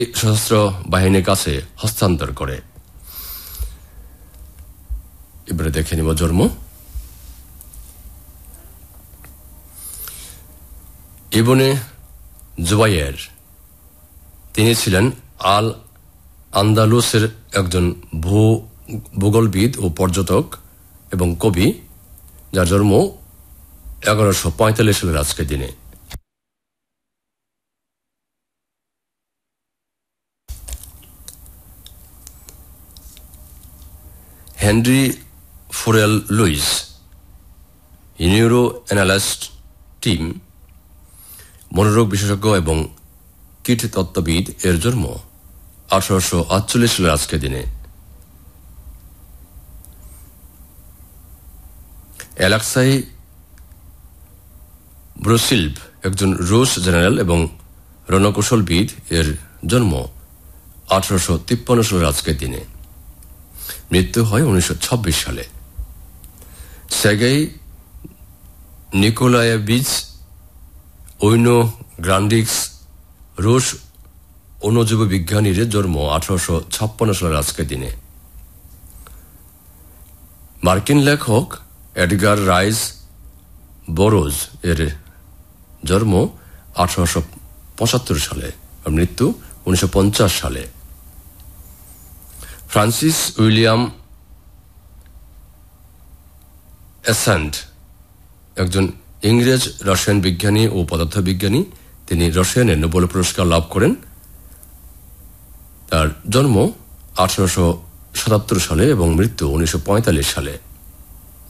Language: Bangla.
সশস্ত্র বাহিনীর কাছে হস্তান্তর করে। এবারে দেখে নিব জন্ম। ইবনে জুবাইর তিনি ছিলেন আল আন্দালুসের একজন ভূগোলবিদ ও পর্যটক এবং কবি, যার জন্ম 1145 সালের আজকের দিনে। Henry ফুরেল Luis, neuro analyst team, মনোরোগ বিশেষজ্ঞ এবং কীটতত্ত্ববিদ, এর জন্ম 1848 সালের আজকের দিনে। অ্যালেক্সাই ব্রুসিলভ, একজন রুশ জেনারেল এবং রণকৌশলবিদ, এর জন্ম 1853 সালের আজকের দিনে। মৃত্যু হয় 1926 সালে। সের্গেই নিকোলায়েভিচ ওইনোগ্রান্ডিক্স, রুশ অণুজীব বিজ্ঞানীর জন্ম 1856 সালের আজকের দিনে। মার্কিন লেখক এডগার রাইস বোরোজ, এর জন্ম 1875 সালে, মৃত্যু 1950 সালে। ফ্রান্সিস উইলিয়াম এসান্ট, একজন ইংরেজ রাশিয়ান বিজ্ঞানী ও পদার্থবিজ্ঞানী, তিনি রাশিয়ানের নোবেল পুরস্কার লাভ করেন। তার জন্ম 1877 সালে এবং মৃত্যু 1945 সালে।